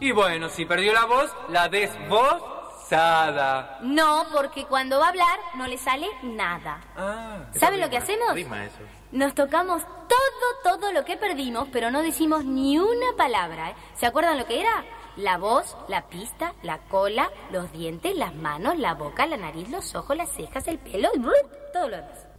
Y bueno, si perdió la voz, la desvozada. No, porque cuando va a hablar no le sale nada. ¿Sabe lo que hacemos? Rima eso. Nos tocamos todo lo que perdimos, pero no decimos ni una palabra, ¿eh? ¿Se acuerdan lo que era? La voz, la pista, la cola, los dientes, las manos, la boca, la nariz, los ojos, las cejas, el pelo, todo lo demás.